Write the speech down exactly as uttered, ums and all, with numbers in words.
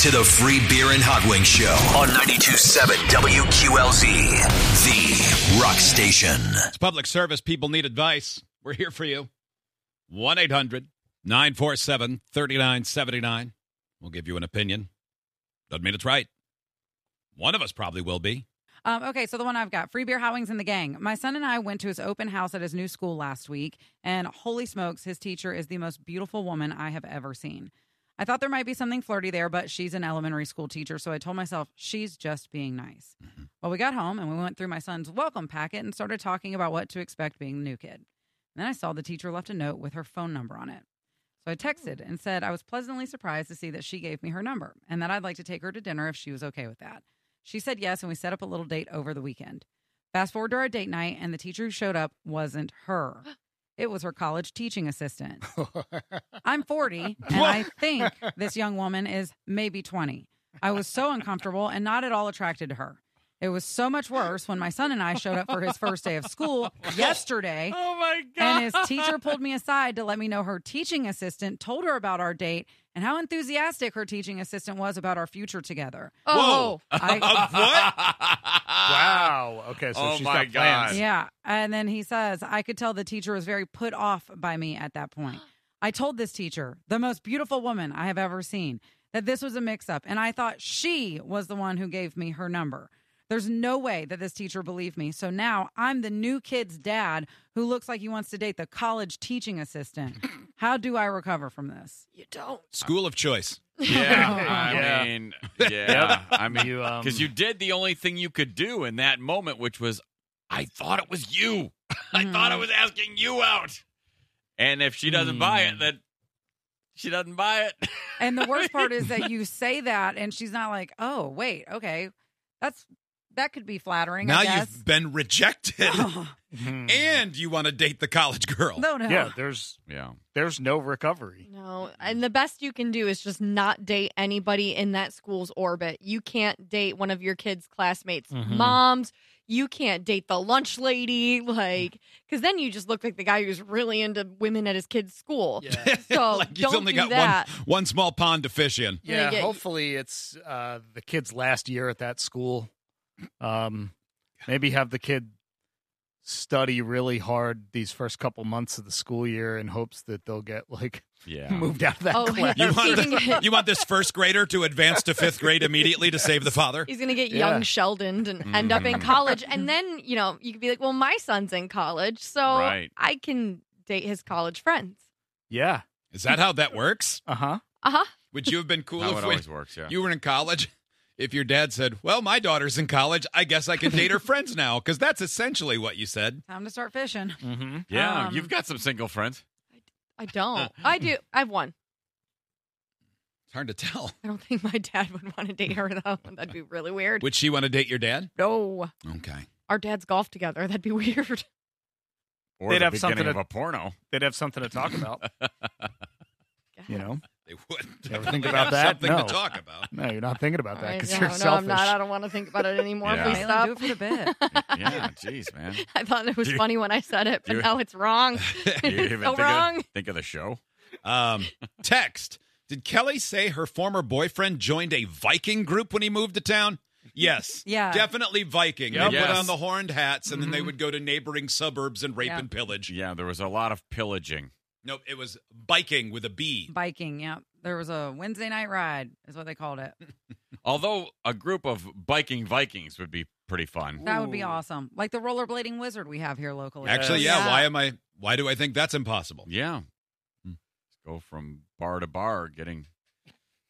to the Free Beer and Hot Wings Show on ninety-two point seven W Q L Z, the rock station. It's public service. People need advice. We're here for you. one eight hundred nine four seven three nine seven nine. We'll give you an opinion. Doesn't mean it's right. One of us probably will be. Um, okay, so the one I've got, Free Beer, Hot Wings, and the Gang. My son and I went to his open house at his new school last week, and holy smokes, his teacher is the most beautiful woman I have ever seen. I thought there might be something flirty there, but she's an elementary school teacher, so I told myself she's just being nice. Mm-hmm. Well, we got home, and we went through my son's welcome packet and started talking about what to expect being the new kid. And then I saw the teacher left a note with her phone number on it. So I texted and said I was pleasantly surprised to see that she gave me her number and that I'd like to take her to dinner if she was okay with that. She said yes, and we set up a little date over the weekend. Fast forward to our date night, and the teacher who showed up wasn't her. It was her college teaching assistant. I'm forty, and I think this young woman is maybe twenty. I was so uncomfortable and not at all attracted to her. It was so much worse when my son and I showed up for his first day of school yesterday. Oh, my God. And his teacher pulled me aside to let me know her teaching assistant told her about our date and how enthusiastic her teaching assistant was about our future together. Oh. I, What? Wow. Okay, so Oh, she's my got plans. yeah. And then he says, I could tell the teacher was very put off by me at that point. I told this teacher, the most beautiful woman I have ever seen, that this was a mix-up. And I thought she was the one who gave me her number. There's no way that this teacher believed me. So now I'm the new kid's dad who looks like he wants to date the college teaching assistant. How do I recover from this? You don't. School of choice. Yeah, I Yeah. mean, yeah. I mean, You, um, because you did the only thing you could do in that moment, which was, I thought it was you. I Mhm. thought I was asking you out. And if she doesn't buy it, then she doesn't buy it. And the worst part is that you say that and she's not like, oh, wait, okay. That's that could be flattering, Now I guess. you've been rejected, Mhm. and you want to date the college girl. No, no. Yeah, there's Yeah. there's no recovery. No, and the best you can do is just not date anybody in that school's orbit. You can't date one of your kids' classmates' Mhm. moms. You can't date the lunch lady, like, because then you just look like the guy who's really into women at his kid's school. Yeah. So like he's don't only do got that. one one small pond to fish in. Yeah, Yeah, yeah. hopefully it's uh, the kid's last year at that school. Um, maybe have the kid study really hard these first couple months of the school year in hopes that they'll get like Yeah. moved out of that Oh, class. You want, He the- can get- you want this first grader to advance to fifth grade immediately to save the father? He's going to get Yeah. young Sheldoned and end up in Mhm. college. And then, you know, you could be like, well, my son's in college, so Right. I can date his college friends. Yeah. Is that how that works? Uh huh. Uh huh. Would you have been cool How if it when always works, yeah. you were in college? If your dad said, well, my daughter's in college, I guess I can date her friends now, because that's essentially what you said. Time to start fishing. Mm-hmm. Yeah, Um, you've got some single friends. I don't. I do. I have one. It's hard to tell. I don't think my dad would want to date her, though. That'd be really weird. Would she want to date your dad? No. Okay. Our dads golf together. That'd be weird. Or They'd the have beginning something of to- a porno. They'd have something to talk about. You know. They wouldn't. You ever think Definitely about have that? Something No. to talk about. No, you're not thinking about that I because know, you're no, selfish. I'm not. I don't want to think about it anymore. Yeah. Please Malin, stop. do it for the bit. Yeah, jeez, man. I thought it was Do you- funny when I said it, but do you- now it's wrong. Do you even so think wrong. Of, think of the show? Um, text. Did Kelly say her former boyfriend joined a Viking group when he moved to town? Yes. Yeah. Definitely Viking. Yep. They put Yes. on the horned hats, and then they Mhm. would go to neighboring suburbs and rape Yeah. and pillage. Yeah, there was a lot of pillaging. Nope, it was biking with a B. Biking, yeah. There was a Wednesday night ride, is what they called it. Although a group of biking Vikings would be pretty fun. That would be Ooh. awesome. Like the rollerblading wizard we have here locally. Actually, yeah, Yeah. Why am I? Why do I think that's impossible? Yeah. Hmm. Go from bar to bar getting